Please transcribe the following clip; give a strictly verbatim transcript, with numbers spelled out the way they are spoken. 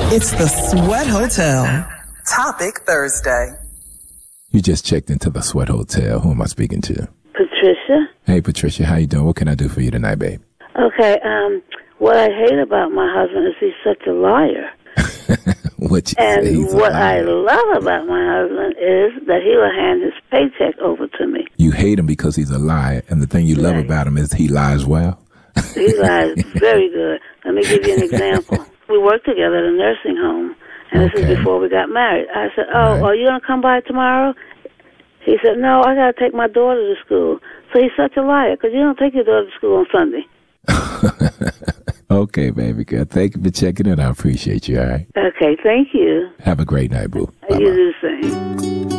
It's the Sweat Hotel. Topic Thursday. You just checked into the Sweat Hotel. Who am I speaking to? Patricia. Hey, Patricia. How you doing? What can I do for you tonight, babe? Okay, um, what I hate about my husband is he's such a liar. What you and say, he's what a I liar. love about my husband is that he will hand his paycheck over to me. You hate him because he's a liar, and the thing you love Right. about him is he lies well. He lies very good. Let me give you an example. We worked together at a nursing home, and this Okay. is before we got married. I said, oh, Right. are you going to come by tomorrow? He said, no, I got to take my daughter to school. So he's such a liar because you don't take your daughter to school on Sunday. Okay, baby girl. Thank you for checking in. I appreciate you, all right? Okay, thank you. Have a great night, boo. You Bye-bye. do the same.